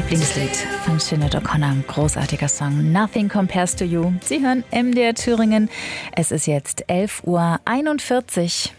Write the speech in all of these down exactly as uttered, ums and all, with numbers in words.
Lieblingslied von Sinéad O'Connor, großartiger Song Nothing Compares to You. Sie hören M D R Thüringen. Es ist jetzt elf Uhr einundvierzig.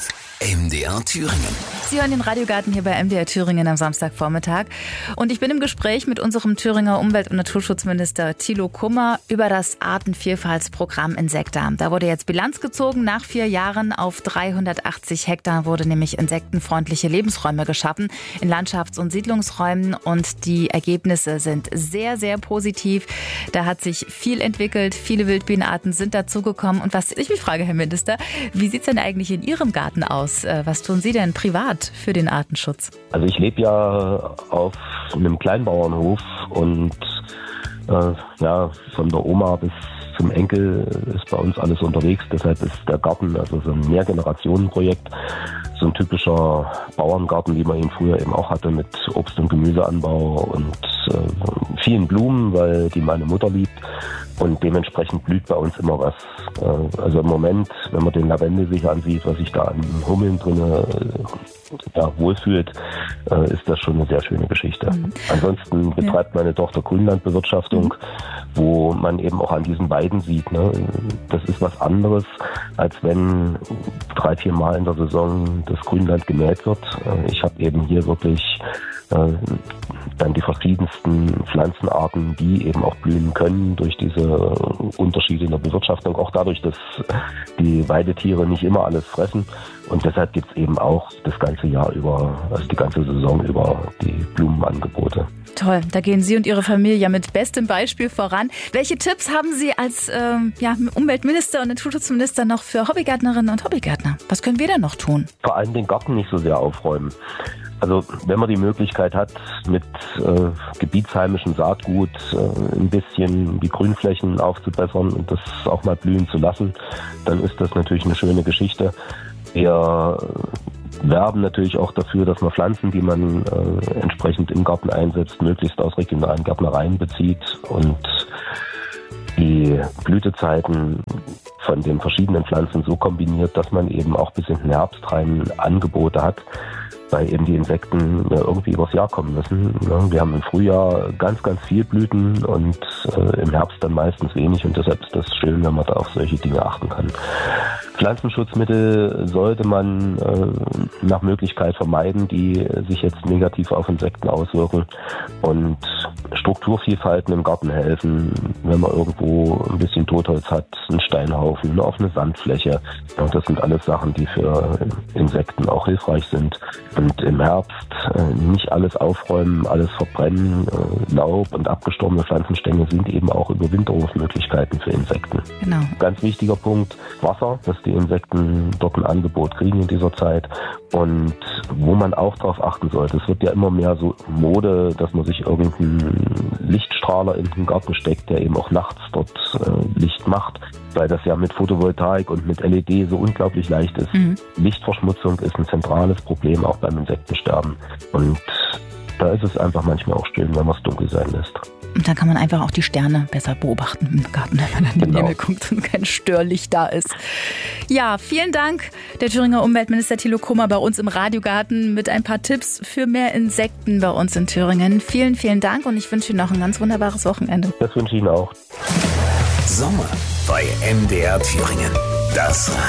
M D R Thüringen. Sie hören den Radiogarten hier bei M D R Thüringen am Samstagvormittag. Und ich bin im Gespräch mit unserem Thüringer Umwelt- und Naturschutzminister Thilo Kummer über das Artenvielfaltsprogramm Insekta. Da wurde jetzt Bilanz gezogen. Nach vier Jahren auf dreihundertachtzig Hektar wurde nämlich insektenfreundliche Lebensräume geschaffen in Landschafts- und Siedlungsräumen. Und die Ergebnisse sind sehr, sehr positiv. Da hat sich viel entwickelt. Viele Wildbienenarten sind dazugekommen. Und was ich mich frage, Herr Minister, wie sieht es denn eigentlich in Ihrem Garten aus? Was tun Sie denn privat für den Artenschutz? Also ich lebe ja auf einem Kleinbauernhof und äh, ja, von der Oma bis zum Enkel ist bei uns alles unterwegs. Deshalb ist der Garten also so ein Mehrgenerationenprojekt, so ein typischer Bauerngarten, wie man ihn früher eben auch hatte, mit Obst- und Gemüseanbau und äh, vielen Blumen, weil die meine Mutter liebt. Und dementsprechend blüht bei uns immer was. Äh, also im Moment, wenn man den Lavendel sich ansieht, was sich da an Hummeln drin äh, ja, wohlfühlt, äh, ist das schon eine sehr schöne Geschichte. Mhm. Ansonsten betreibt ja. meine Tochter Grünlandbewirtschaftung, mhm. wo man eben auch an diesen Weiden sieht, ne? Das ist was anderes, als wenn drei, vier Mal in der Saison das Grünland gemäht wird. Äh, ich habe eben hier wirklich äh, dann die verschiedensten Pflanzenarten, die eben auch blühen können durch diese Unterschiede in der Bewirtschaftung, auch dadurch, dass die Weidetiere nicht immer alles fressen. Und deshalb gibt es eben auch das ganze Jahr über, also die ganze Saison über, die Blumenangebote. Toll, da gehen Sie und Ihre Familie mit bestem Beispiel voran. Welche Tipps haben Sie als äh, ja, Umweltminister und Naturschutzminister noch für Hobbygärtnerinnen und Hobbygärtner? Was können wir denn noch tun? Vor allem den Garten nicht so sehr aufräumen. Also wenn man die Möglichkeit hat, mit äh, gebietsheimischem Saatgut äh, ein bisschen die Grünflächen aufzubessern und das auch mal blühen zu lassen, dann ist das natürlich eine schöne Geschichte. Wir werben natürlich auch dafür, dass man Pflanzen, die man äh, entsprechend im Garten einsetzt, möglichst aus regionalen Gärtnereien bezieht und die Blütezeiten von den verschiedenen Pflanzen so kombiniert, dass man eben auch bis in den Herbst rein Angebote hat, weil eben die Insekten ja irgendwie übers Jahr kommen müssen. Wir haben im Frühjahr ganz, ganz viel Blüten und äh, im Herbst dann meistens wenig und deshalb ist das schön, wenn man da auf solche Dinge achten kann. Pflanzenschutzmittel sollte man äh, nach Möglichkeit vermeiden, die sich jetzt negativ auf Insekten auswirken, und Strukturvielfalten im Garten helfen, wenn man irgendwo ein bisschen Totholz hat, einen Steinhaufen, eine offene Sandfläche. Ja, das sind alles Sachen, die für Insekten auch hilfreich sind. Und im Herbst äh, nicht alles aufräumen, alles verbrennen. Äh, Laub und abgestorbene Pflanzenstängel sind eben auch Überwinterungsmöglichkeiten für Insekten. Genau. Ganz wichtiger Punkt, Wasser, dass die Insekten dort ein Angebot kriegen in dieser Zeit. Und wo man auch darauf achten sollte, es wird ja immer mehr so Mode, dass man sich irgendeinen Lichtstrahler in den Garten steckt, der eben auch nachts dort äh, Licht macht, weil das ja mit Photovoltaik und mit L E D so unglaublich leicht ist. Mhm. Lichtverschmutzung ist ein zentrales Problem, auch beim Insektensterben. Und da ist es einfach manchmal auch schön, wenn man es dunkel sein lässt. Und dann kann man einfach auch die Sterne besser beobachten im Garten, wenn man dann in den Himmel guckt und kein Störlicht da ist. Ja, vielen Dank, der Thüringer Umweltminister Thilo Kummer bei uns im Radiogarten mit ein paar Tipps für mehr Insekten bei uns in Thüringen. Vielen, vielen Dank und ich wünsche Ihnen noch ein ganz wunderbares Wochenende. Das wünsche ich Ihnen auch. Sommer bei M D R Thüringen. Das